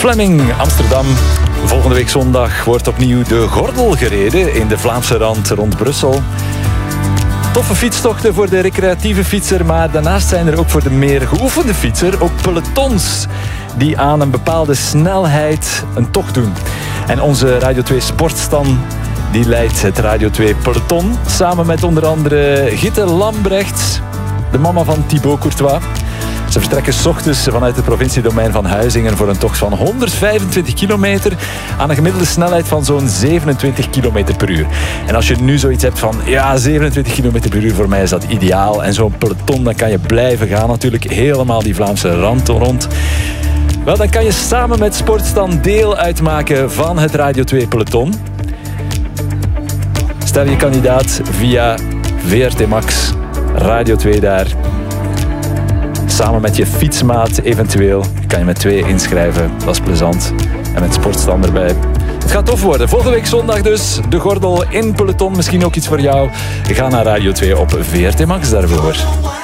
Fleming, Amsterdam. Volgende week zondag wordt opnieuw de gordel gereden in de Vlaamse rand rond Brussel. Toffe fietstochten voor de recreatieve fietser, maar daarnaast zijn er ook voor de meer geoefende fietser ook pelotons die aan een bepaalde snelheid een tocht doen. En onze Radio 2 Sportstan die leidt het Radio 2 peloton samen met onder andere Gitte Lambrechts, de mama van Thibaut Courtois. Ze vertrekken 's ochtends vanuit het provinciedomein van Huizingen voor een tocht van 125 kilometer aan een gemiddelde snelheid van zo'n 27 kilometer per uur. En als je nu zoiets hebt van, ja, 27 kilometer per uur, voor mij is dat ideaal. En zo'n peloton, dan kan je blijven gaan natuurlijk, helemaal die Vlaamse rand rond. Wel, dan kan je samen met Sportstan deel uitmaken van het Radio 2 peloton. Stel je kandidaat via VRT Max, Radio 2 daar. Samen met je fietsmaat eventueel. Kan je met 2 inschrijven. Dat is plezant. En met Sportstan erbij. Het gaat tof worden. Volgende week zondag dus. De gordel in peloton. Misschien ook iets voor jou. Ga naar Radio 2 op VRT Max daarvoor.